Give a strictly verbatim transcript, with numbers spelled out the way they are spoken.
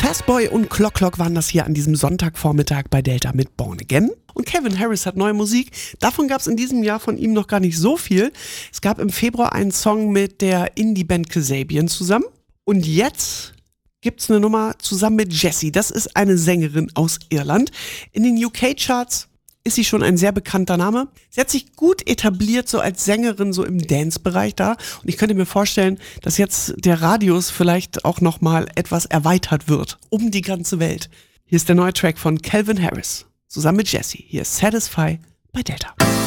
Fastboy und Clock Clock waren das hier an diesem Sonntagvormittag bei Delta mit Born Again. Und Calvin Harris hat neue Musik. Davon gab es in diesem Jahr von ihm noch gar nicht so viel. Es gab im Februar einen Song mit der Indie-Band Kasabian zusammen. Und jetzt gibt's eine Nummer zusammen mit Jessie. Das ist eine Sängerin aus Irland. In den U K-Charts ist sie schon ein sehr bekannter Name. Sie hat sich gut etabliert, so als Sängerin, so im Dance-Bereich da. Und ich könnte mir vorstellen, dass jetzt der Radius vielleicht auch nochmal etwas erweitert wird. Um die ganze Welt. Hier ist der neue Track von Calvin Harris. Zusammen mit Jessie. Hier ist Satisfy bei Delta.